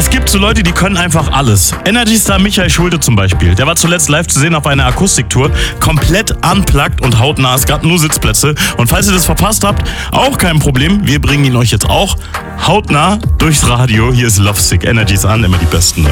Es gibt so Leute, die können einfach alles. Energy Star Michael Schulte zum Beispiel. Der war zuletzt live zu sehen auf einer Akustiktour. Komplett unplugged und hautnah. Es gab nur Sitzplätze. Und falls ihr das verpasst habt, auch kein Problem. Wir bringen ihn euch jetzt auch hautnah durchs Radio. Hier ist Lovesick. Energy ist an, immer die besten Neuen.